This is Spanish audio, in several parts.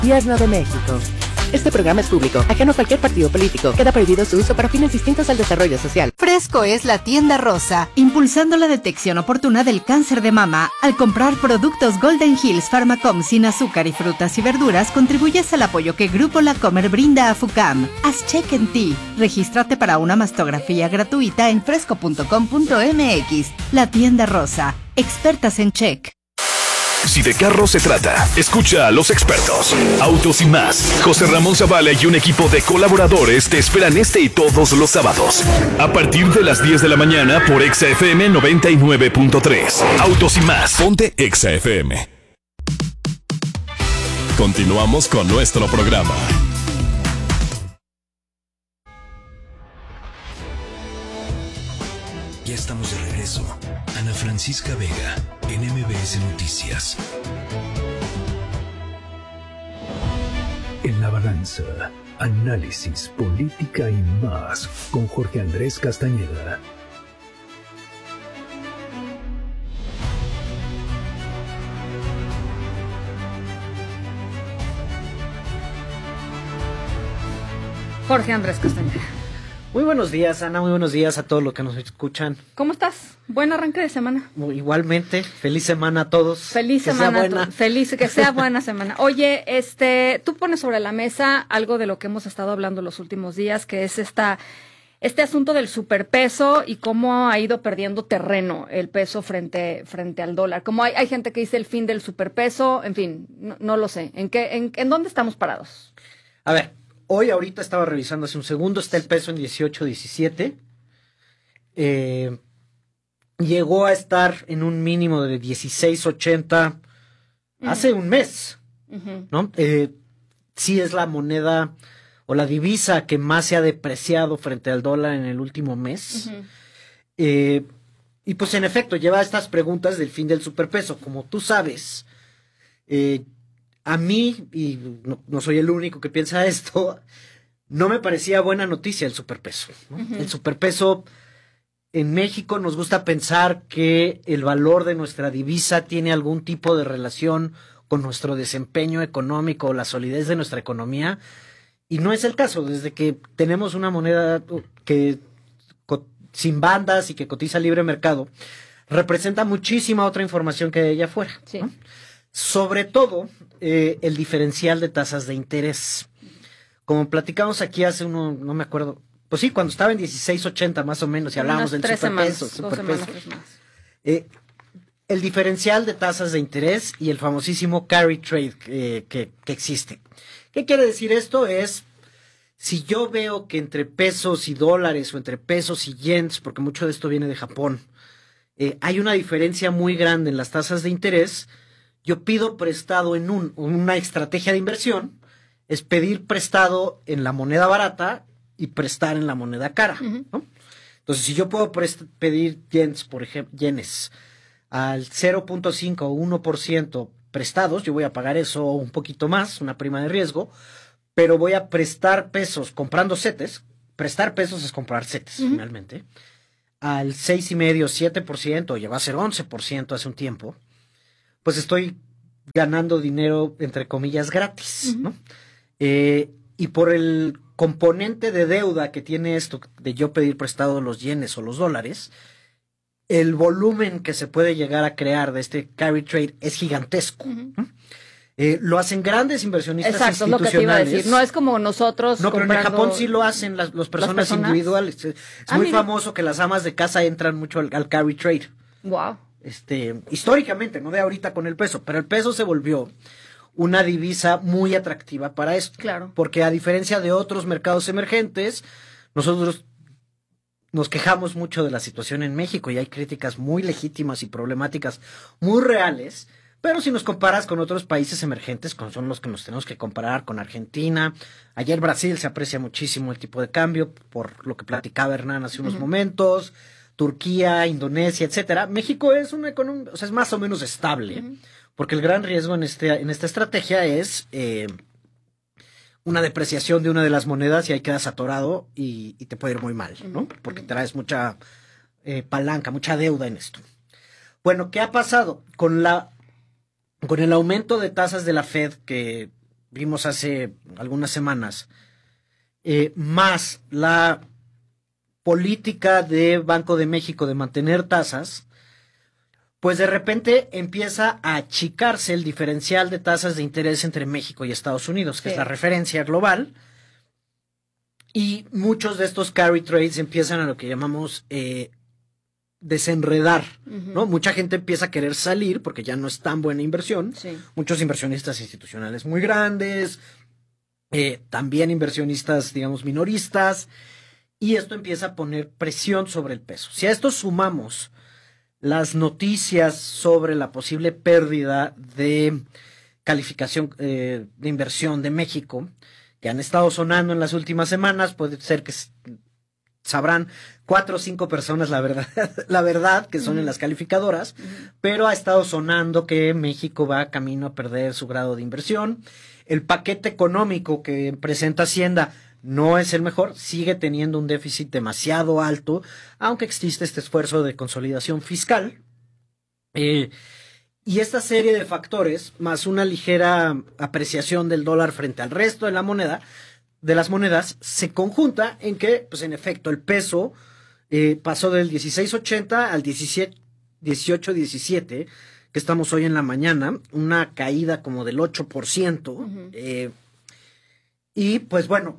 Gobierno de México. Este programa es público, ajeno a cualquier partido político. Queda prohibido su uso para fines distintos al desarrollo social. Fresco es la tienda rosa, impulsando la detección oportuna del cáncer de mama. Al comprar productos Golden Hills Pharmacom sin azúcar y frutas y verduras, contribuyes al apoyo que Grupo La Comer brinda a FUCAM. Haz check en ti. Regístrate para una mastografía gratuita en fresco.com.mx. La tienda rosa, expertas en check. Si de carro se trata, escucha a los expertos. Autos y más. José Ramón Zavala y un equipo de colaboradores te esperan este y todos los sábados. A partir de las 10 de la mañana por Exa FM 99.3. Autos y más. Ponte Exa FM. Continuamos con nuestro programa. Ya estamos de regreso. Ana Francisca Vega, en MBS Noticias. En la balanza, análisis, política y más, con Jorge Andrés Castañeda. Jorge Andrés Castañeda. Muy buenos días, Ana, muy buenos días a todos los que nos escuchan. ¿Cómo estás? Buen arranque de semana. Igualmente, feliz semana a todos. Feliz semana. Que sea buena semana. Oye, tú pones sobre la mesa algo de lo que hemos estado hablando los últimos días, que es este asunto del superpeso y cómo ha ido perdiendo terreno el peso frente al dólar. Como hay gente que dice el fin del superpeso, en fin, no lo sé. ¿En dónde estamos parados? A ver. Ahorita estaba revisando hace un segundo, está el peso en 18.17. Llegó a estar en un mínimo de 16.80 hace un mes, ¿no? Sí es la moneda o la divisa que más se ha depreciado frente al dólar en el último mes. Y pues en efecto, lleva estas preguntas del fin del superpeso. Como tú sabes, a mí, y no soy el único que piensa esto, no me parecía buena noticia el superpeso, ¿no? El superpeso, en México nos gusta pensar que el valor de nuestra divisa tiene algún tipo de relación con nuestro desempeño económico o la solidez de nuestra economía, y no es el caso. Desde que tenemos una moneda que sin bandas y que cotiza libre mercado, representa muchísima otra información que hay allá afuera, sí, ¿no? Sobre todo, el diferencial de tasas de interés. Como platicamos aquí hace no me acuerdo, pues sí, cuando estaba en 16.80 más o menos, y hablábamos del superpeso. El diferencial de tasas de interés y el famosísimo carry trade que existe. ¿Qué quiere decir esto? Es, si yo veo que entre pesos y dólares o entre pesos y yens, porque mucho de esto viene de Japón, hay una diferencia muy grande en las tasas de interés, yo pido prestado en una estrategia de inversión, es pedir prestado en la moneda barata y prestar en la moneda cara, ¿no? Entonces, si yo puedo pedir yenes, por ejemplo, yenes al 0.5 o 1% prestados, yo voy a pagar eso o un poquito más, una prima de riesgo, pero voy a prestar pesos comprando CETES. Prestar pesos es comprar CETES, finalmente, al 6,5, 7%, ya va a ser 11% hace un tiempo. Pues estoy ganando dinero, entre comillas, gratis, ¿no? Y por el componente de deuda que tiene esto, de yo pedir prestado los yenes o los dólares, el volumen que se puede llegar a crear de este carry trade es gigantesco, ¿no? Lo hacen grandes inversionistas institucionales. Exacto, es lo que te iba a decir. No es como nosotros No, pero comprando... en Japón sí lo hacen las personas individuales. Es muy famoso que las amas de casa entran mucho al carry trade. Wow. Históricamente, no de ahorita con el peso, pero el peso se volvió una divisa muy atractiva para esto. Claro. Porque a diferencia de otros mercados emergentes, nosotros nos quejamos mucho de la situación en México y hay críticas muy legítimas y problemáticas muy reales, pero si nos comparas con otros países emergentes, como son los que nos tenemos que comparar con Argentina, ayer Brasil se aprecia muchísimo el tipo de cambio, por lo que platicaba Hernán hace unos momentos, Turquía, Indonesia, etcétera. México es una economía, o sea, es más o menos estable, porque el gran riesgo en esta estrategia es una depreciación de una de las monedas y ahí quedas atorado y te puede ir muy mal, ¿no? Porque traes mucha palanca, mucha deuda en esto. Bueno, ¿qué ha pasado? Con el aumento de tasas de la Fed, que vimos hace algunas semanas, más la política de Banco de México de mantener tasas, pues de repente empieza a achicarse el diferencial de tasas de interés entre México y Estados Unidos, que es la referencia global, y muchos de estos carry trades empiezan a lo que llamamos desenredar, ¿no? Mucha gente empieza a querer salir porque ya no es tan buena inversión. Sí. Muchos inversionistas institucionales muy grandes, también inversionistas, digamos, minoristas, y esto empieza a poner presión sobre el peso. Si a esto sumamos las noticias sobre la posible pérdida de calificación de inversión de México, que han estado sonando en las últimas semanas, puede ser que sabrán 4 o 5 personas la verdad que son en las calificadoras, pero ha estado sonando que México va camino a perder su grado de inversión. El paquete económico que presenta Hacienda no es el mejor, sigue teniendo un déficit demasiado alto, aunque existe este esfuerzo de consolidación fiscal. Y esta serie de factores, más una ligera apreciación del dólar frente al resto de las monedas, se conjunta en que, pues en efecto, el peso pasó del 16.80 al 18.17, que estamos hoy en la mañana, una caída como del 8%. Y pues bueno,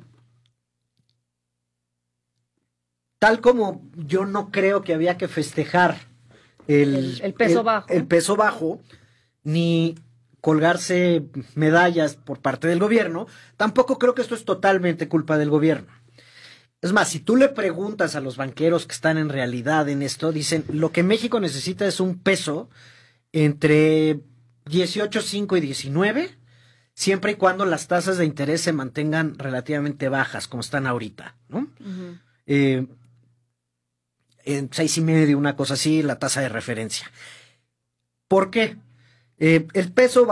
tal como yo no creo que había que festejar el peso bajo, ni colgarse medallas por parte del gobierno, tampoco creo que esto es totalmente culpa del gobierno. Es más, si tú le preguntas a los banqueros que están en realidad en esto, dicen, lo que México necesita es un peso entre 18.5 y 19, siempre y cuando las tasas de interés se mantengan relativamente bajas, como están ahorita, ¿no? En 6.5, una cosa así, la tasa de referencia. ¿Por qué? El peso,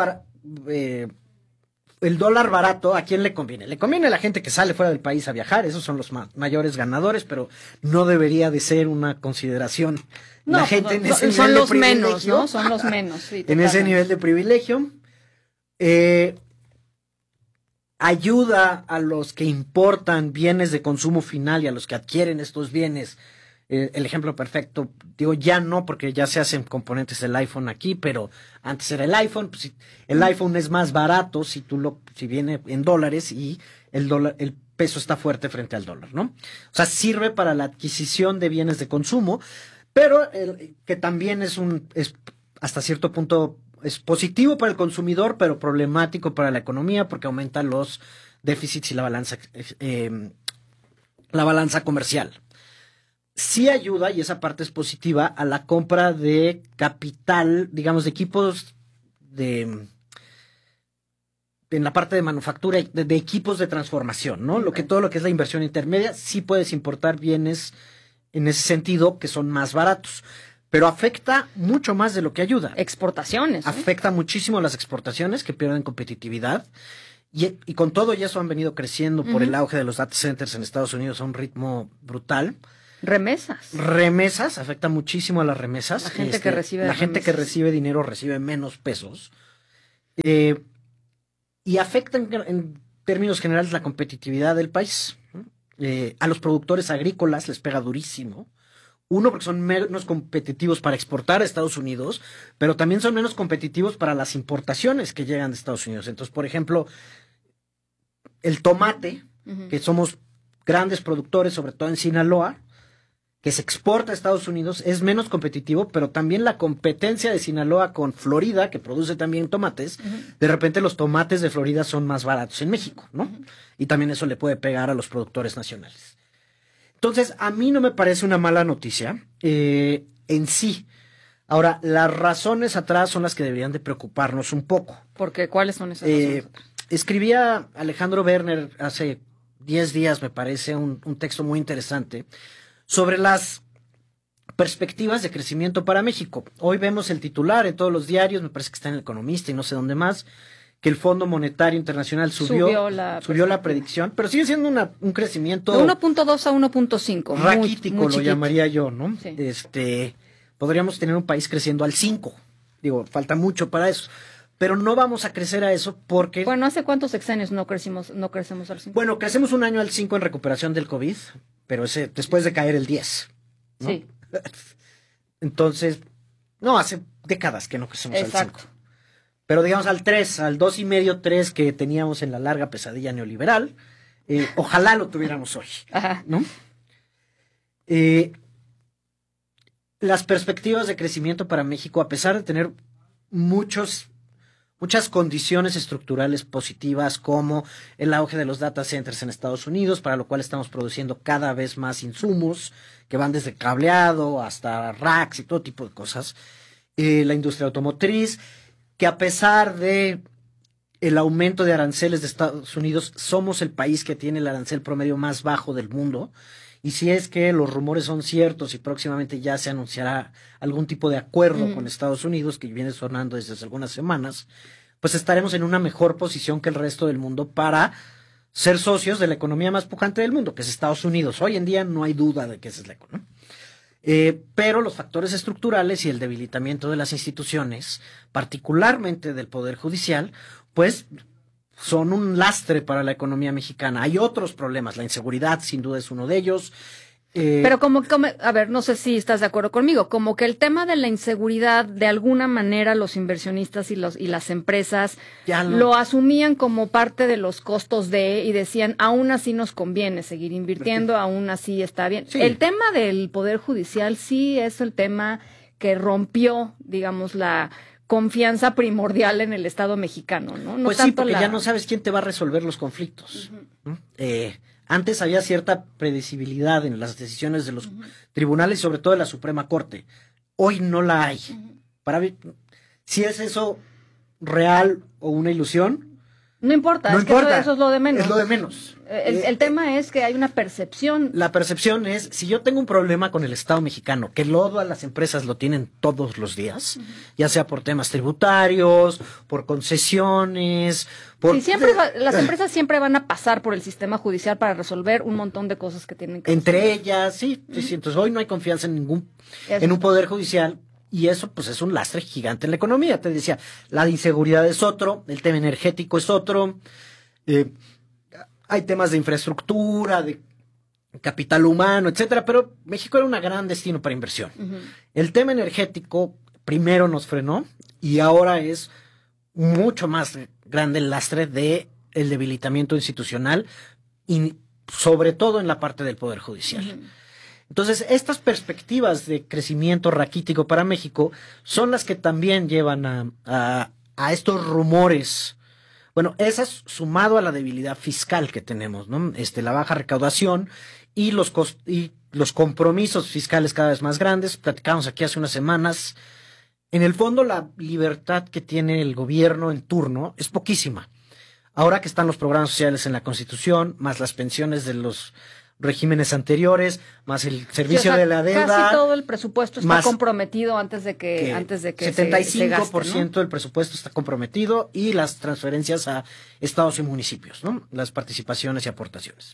el dólar barato, ¿a quién le conviene? Le conviene a la gente que sale fuera del país a viajar, esos son los mayores ganadores, pero no debería de ser una consideración. No, la gente en ese son nivel los de privilegio, menos, ¿no? Son los menos, sí, en ese nivel de privilegio, ayuda a los que importan bienes de consumo final y a los que adquieren estos bienes. El ejemplo perfecto, digo ya no, porque ya se hacen componentes del iPhone aquí, pero antes era el iPhone. Pues, el iPhone es más barato si viene en dólares y el peso está fuerte frente al dólar, ¿no? O sea, sirve para la adquisición de bienes de consumo, pero que también es hasta cierto punto es positivo para el consumidor, pero problemático para la economía porque aumenta los déficits y la balanza comercial. Sí ayuda, y esa parte es positiva, a la compra de capital, digamos, de equipos en la parte de manufactura, de equipos de transformación, ¿no? Okay. Todo lo que es la inversión intermedia, sí puedes importar bienes en ese sentido que son más baratos, pero afecta mucho más de lo que ayuda. Exportaciones. Afecta muchísimo las exportaciones que pierden competitividad. Y con todo y eso han venido creciendo por el auge de los data centers en Estados Unidos a un ritmo brutal. Remesas, afecta muchísimo a las remesas. La gente que recibe remesas. Gente que recibe dinero recibe menos pesos. Y afecta en términos generales la competitividad del país. A los productores agrícolas les pega durísimo. Uno, porque son menos competitivos para exportar a Estados Unidos, pero también son menos competitivos para las importaciones que llegan de Estados Unidos. Entonces, por ejemplo, el tomate, que somos grandes productores, sobre todo en Sinaloa, que se exporta a Estados Unidos, es menos competitivo, pero también la competencia de Sinaloa con Florida, que produce también tomates, de repente los tomates de Florida son más baratos en México, ¿no? Y también eso le puede pegar a los productores nacionales. Entonces, a mí no me parece una mala noticia en sí. Ahora, las razones atrás son las que deberían de preocuparnos un poco. ¿Por qué? ¿Cuáles son esas razones atrás? Escribía Alejandro Werner hace 10 días, me parece, un texto muy interesante sobre las perspectivas de crecimiento para México. Hoy vemos el titular en todos los diarios, me parece que está en El Economista y no sé dónde más, que el Fondo Monetario Internacional subió la predicción, pero sigue siendo un crecimiento... De 1.2 a 1.5. Raquítico, muy lo llamaría yo, ¿no? Sí. Podríamos tener un país creciendo al 5. Digo, falta mucho para eso. pero no vamos a crecer a eso porque... Bueno, ¿hace cuántos sexenios no crecemos al 5? Bueno, crecemos un año al 5 en recuperación del COVID, pero ese después de caer el 10, ¿no? Sí. Entonces, no, hace décadas que no crecemos Exacto. al 5. Pero digamos al 3, al 2,5, 3 que teníamos en la larga pesadilla neoliberal, ojalá lo tuviéramos hoy, Ajá. ¿no? Las perspectivas de crecimiento para México, a pesar de tener muchas condiciones estructurales positivas, como el auge de los data centers en Estados Unidos, para lo cual estamos produciendo cada vez más insumos que van desde cableado hasta racks y todo tipo de cosas. La industria automotriz, que a pesar de el aumento de aranceles de Estados Unidos, somos el país que tiene el arancel promedio más bajo del mundo. Y si es que los rumores son ciertos y próximamente ya se anunciará algún tipo de acuerdo con Estados Unidos, que viene sonando desde hace algunas semanas, pues estaremos en una mejor posición que el resto del mundo para ser socios de la economía más pujante del mundo, que es Estados Unidos. Hoy en día no hay duda de que esa es la economía. Pero los factores estructurales y el debilitamiento de las instituciones, particularmente del Poder Judicial, pues son un lastre para la economía mexicana. Hay otros problemas, la inseguridad sin duda es uno de ellos. Pero a ver, no sé si estás de acuerdo conmigo, como que el tema de la inseguridad, de alguna manera los inversionistas y las empresas lo asumían como parte de los costos y decían, aún así nos conviene seguir invirtiendo, aún así está bien. Sí. El tema del Poder Judicial sí es el tema que rompió, digamos, la confianza primordial en el Estado mexicano, ¿no? Pues sí, porque ya no sabes quién te va a resolver los conflictos, ¿no? Antes había cierta predecibilidad en las decisiones de los tribunales, sobre todo de la Suprema Corte. Hoy no la hay. Para ver si es eso real o una ilusión. No importa, eso es lo de menos. Es lo de menos. El tema es que hay una percepción. La percepción es, si yo tengo un problema con el Estado mexicano, que todas las empresas lo tienen todos los días, ya sea por temas tributarios, por concesiones, por... Sí, las empresas siempre van a pasar por el sistema judicial para resolver un montón de cosas que tienen que Entre resolver. ellas, sí. Entonces hoy no hay confianza en un poder judicial. Y eso, pues, es un lastre gigante en la economía. Te decía, la inseguridad es otro, el tema energético es otro, hay temas de infraestructura, de capital humano, etcétera, pero México era un gran destino para inversión. El tema energético primero nos frenó y ahora es mucho más grande el lastre de el debilitamiento institucional y sobre todo en la parte del Poder Judicial. Entonces, estas perspectivas de crecimiento raquítico para México son las que también llevan a estos rumores. Bueno, esas sumado a la debilidad fiscal que tenemos, ¿no? La baja recaudación y los compromisos fiscales cada vez más grandes. Platicamos aquí hace unas semanas. En el fondo, la libertad que tiene el gobierno en turno es poquísima. Ahora que están los programas sociales en la Constitución, más las pensiones de los regímenes anteriores, más el servicio de la deuda. Casi todo el presupuesto está comprometido antes de que 75% ¿no? del presupuesto está comprometido y las transferencias a estados y municipios, ¿no? Las participaciones y aportaciones.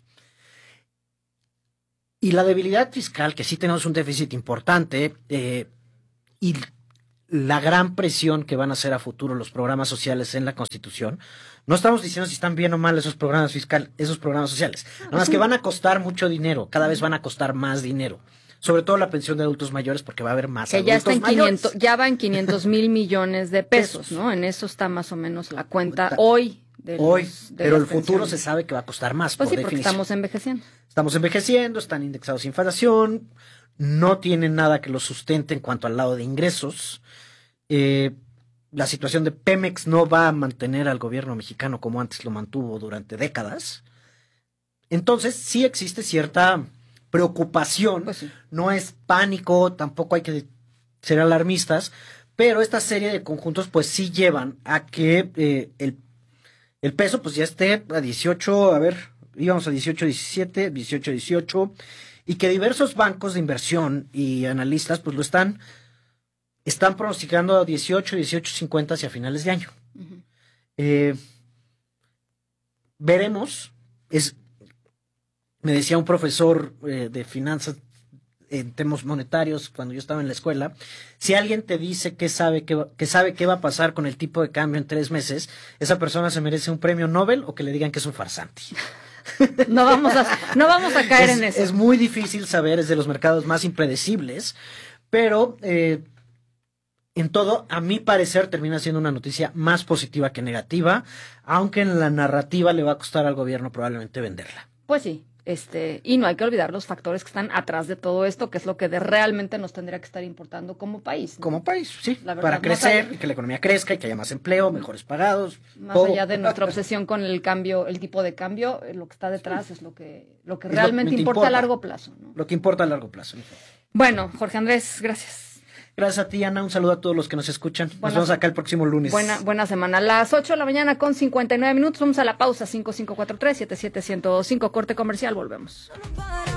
Y la debilidad fiscal, que sí tenemos un déficit importante, y la gran presión que van a hacer a futuro los programas sociales en la Constitución. No estamos diciendo si están bien o mal esos programas sociales. Nada más que van a costar mucho dinero, cada vez van a costar más dinero. Sobre todo la pensión de adultos mayores, porque va a haber más adultos mayores. Ya va en 500 mil millones de pesos, ¿no? En eso está más o menos la cuenta hoy. Pero el futuro se sabe que va a costar más, pues por sí, porque definición. estamos envejeciendo. Estamos envejeciendo, están indexados a inflación, no tienen nada que los sustente en cuanto al lado de ingresos. La situación de Pemex no va a mantener al gobierno mexicano como antes lo mantuvo durante décadas. Entonces, sí existe cierta preocupación. Pues sí. No es pánico, tampoco hay que ser alarmistas, pero esta serie de conjuntos pues sí llevan a que el peso pues ya esté a 18, íbamos a 18.17, 18.18, y que diversos bancos de inversión y analistas pues lo están pronosticando a 18.50 hacia finales de año. Veremos. Me decía un profesor de finanzas en temas monetarios cuando yo estaba en la escuela. Si alguien te dice que sabe qué va a pasar con el tipo de cambio en 3 meses, esa persona se merece un premio Nobel o que le digan que es un farsante. No vamos a caer en eso. Es muy difícil saber, es de los mercados más impredecibles, pero en todo, a mi parecer, termina siendo una noticia más positiva que negativa, aunque en la narrativa le va a costar al gobierno probablemente venderla. Pues sí. Y no hay que olvidar los factores que están atrás de todo esto, que es lo que realmente nos tendría que estar importando como país, ¿no? Como país, sí, La verdad, para crecer, allá, y que la economía crezca y que haya más empleo, mejores pagados. Más todo. allá de nuestra obsesión con el cambio, el tipo de cambio, lo que está detrás es lo que realmente importa a largo plazo, ¿no? Lo que importa a largo plazo. Bueno, Jorge Andrés, gracias. Gracias a ti, Ana. Un saludo a todos los que nos escuchan. Nos vemos acá el próximo lunes. Buena semana. A las 8 de la mañana con 59 minutos. Vamos a la pausa. 5543-77105. Corte comercial. Volvemos.